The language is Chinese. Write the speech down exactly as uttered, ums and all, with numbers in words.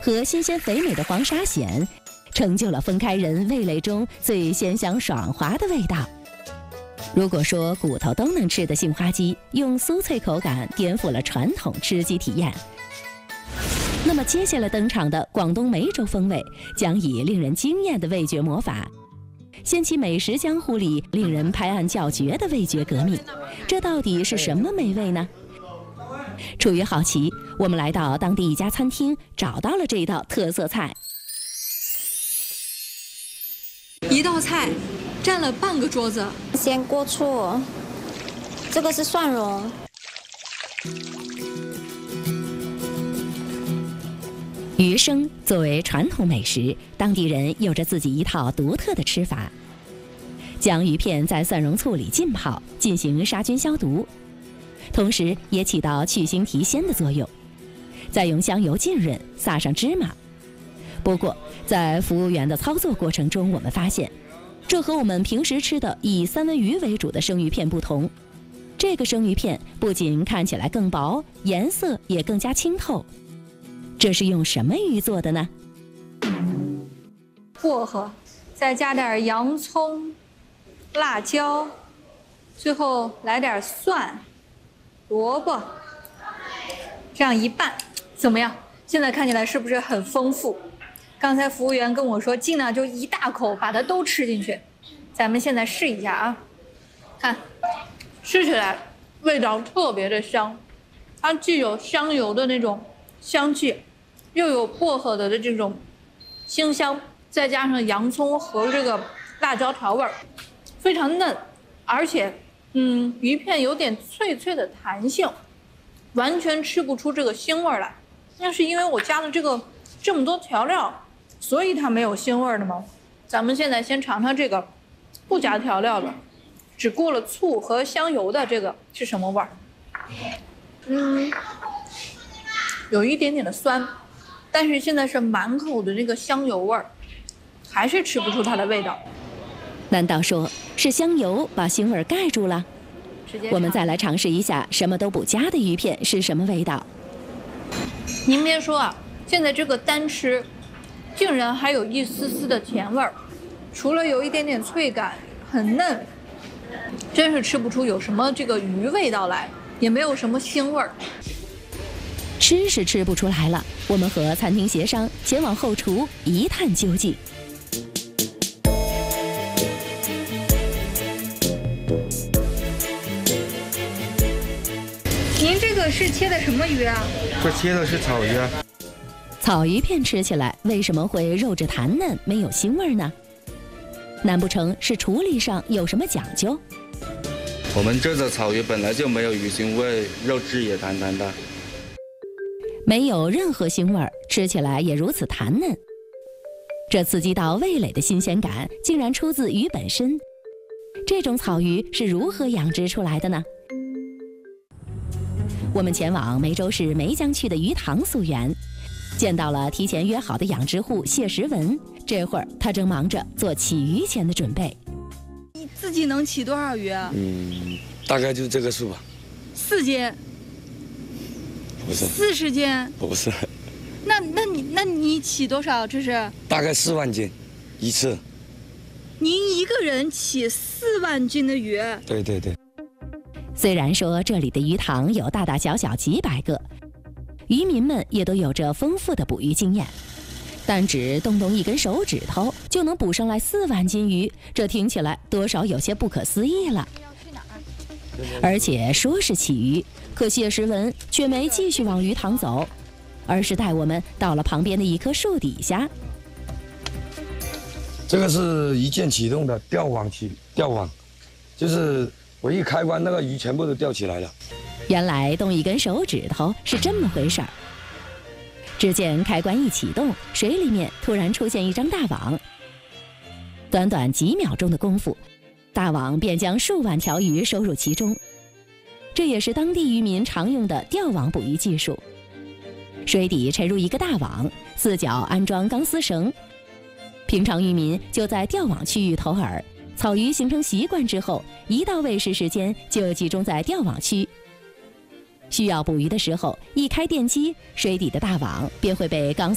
和新鲜肥美的黄沙蚬，成就了分开人味蕾中最鲜香爽滑的味道。如果说骨头都能吃的杏花鸡用酥脆口感颠覆了传统吃鸡体验，那么接下来登场的广东梅州风味将以令人惊艳的味觉魔法，掀起美食江湖里令人拍案叫绝的味觉革命。这到底是什么美味呢？出于好奇，我们来到当地一家餐厅，找到了这道特色菜。 一道菜占了半个桌子。 鲜锅醋，这个是蒜蓉。 鱼生作为传统美食，当地人有着自己一套独特的吃法。将鱼片在蒜蓉醋里浸泡，进行杀菌消毒，同时也起到去腥提鲜的作用。再用香油浸润，撒上芝麻。不过，在服务员的操作过程中，我们发现，这和我们平时吃的以三文鱼为主的生鱼片不同。这个生鱼片不仅看起来更薄，颜色也更加清透。这是用什么鱼做的呢？ 薄荷，再加点洋葱、辣椒，最后来点蒜、萝卜，这样一拌，怎么样？现在看起来是不是很丰富？刚才服务员跟我说，尽量就一大口把它都吃进去。咱们现在试一下啊，看，吃起来味道特别的香，它既有香油的那种香气，又有薄荷的这种清香，再加上洋葱和这个辣椒调味儿，非常嫩，而且嗯，鱼片有点脆脆的弹性，完全吃不出这个腥味来。那是因为我加了这个这么多调料，所以它没有腥味的吗？咱们现在先尝尝这个不加调料的，只过了醋和香油的这个是什么味儿？嗯，有一点点的酸，但是现在是满口的那个香油味儿，还是吃不出它的味道。 难道说是香油把腥味盖住了？我们再来尝试一下什么都不加的鱼片是什么味道。 您别说啊，现在这个单吃，竟然还有一丝丝的甜味儿，除了有一点点脆感，很嫩，真是吃不出有什么这个鱼味道来，也没有什么腥味儿。 吃是吃不出来了，我们和餐厅协商，前往后厨一探究竟。 您这个是切的什么鱼啊？ 这切的是草鱼啊。 草鱼片吃起来为什么会肉质弹嫩，没有腥味呢？难不成是处理上有什么讲究？ 我们这的草鱼本来就没有鱼腥味，肉质也弹弹的， 没有任何腥味，吃起来也如此弹嫩。这刺激到味蕾的新鲜感，竟然出自鱼本身。这种草鱼是如何养殖出来的呢？我们前往梅州市梅江区的鱼塘溯源，见到了提前约好的养殖户谢时文。这会儿他正忙着做起鱼前的准备。 你自己能起多少鱼啊？ 嗯，大概就是这个数吧。 四斤？ 不是。 四十斤？ 不是。 那那你那你起多少？这是？ 大概四万斤，一次。 您一个人起四万斤的鱼？ 对对对。 虽然说这里的鱼塘有大大小小几百个，渔民们也都有着丰富的捕鱼经验，但只动动一根手指头就能捕上来四万斤鱼，这听起来多少有些不可思议了。而且说是起鱼，可谢时文却没继续往鱼塘走，而是带我们到了旁边的一棵树底下。 这个是一键启动的钓网器，钓网就是我一开关，那个鱼全部都钓起来了。 原来动一根手指头是这么回事儿。只见开关一启动，水里面突然出现一张大网。短短几秒钟的功夫，大网便将数万条鱼收入其中。这也是当地渔民常用的钓网捕鱼技术。水底沉入一个大网，四角安装钢丝绳。平常渔民就在钓网区域投饵，草鱼形成习惯之后，一到喂食时间就集中在钓网区。需要捕鱼的时候，一开电机，水底的大网便会被钢丝